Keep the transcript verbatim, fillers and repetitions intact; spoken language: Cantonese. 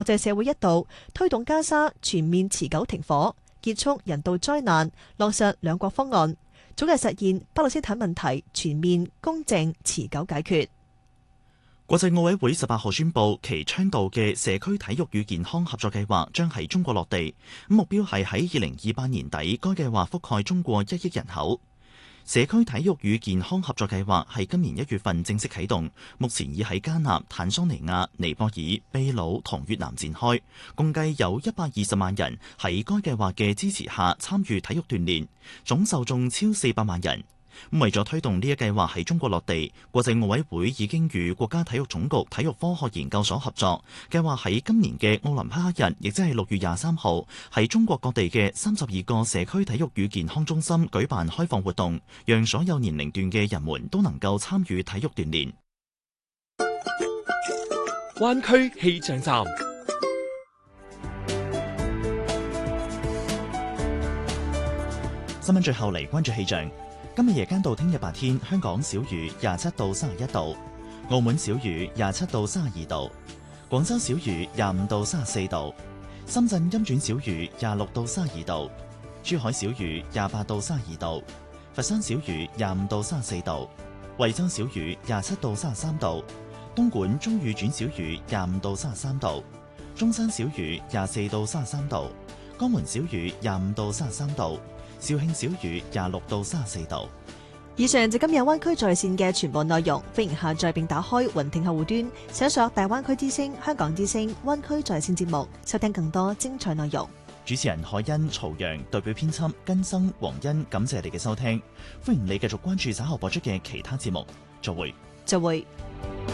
國際社會一道推動加沙全面持久停火，結束人道災難，落實兩國方案，早日實現巴勒斯坦問題全面、公正、持久解決。 國際奧委會十八號宣布，其倡導嘅社區體育與健康合作計劃將喺中國落地，目標係喺二零二八年底，該計劃覆蓋中國一億人口。社區體育與健康合作計劃係今年一月份正式啟動，目前已喺加納、坦桑尼亞、尼泊爾、秘魯同越南展開，共計有一百二十萬人喺該計劃嘅支持下參與體育鍛煉，總受眾超四百萬人。為咗推動呢一計劃喺中國落地，國際奧委會已經與國家體育總局體育科學研究所合作，計劃喺今年嘅奧林匹克日，亦即係六月廿三號，喺中國各地嘅三十二個社區體育與健康中心舉辦開放活動，讓所有年齡段嘅人們都能夠參與體育鍛煉。 灣區氣象站， 新聞最後嚟關注氣象。今日夜間到聽日白天，香港小雨廿七到三十一度，澳門小雨廿七到三十二度，廣州小雨廿五到三十四度，深圳陰轉小雨廿六到三十二度，珠海小雨廿八到三十二度，佛山小雨廿五到三十四度，惠州小雨廿七到三十三度，東莞中雨轉小雨廿五到三十三度，中山小雨廿四到三十三度，江門小雨廿五到三十三度，肇慶小雨廿六到三十四度。 以上就今日灣區在線嘅全部內容，歡迎下載並打開雲聽客戶端，搜索大灣區之聲、香港之聲、灣區在線節目，收聽更多精彩內容。 主持人海欣、曹陽，代表編輯根生、黃欣，感謝你嘅收聽。歡迎你繼續關注稍後播出嘅其他節目。再會。 再會。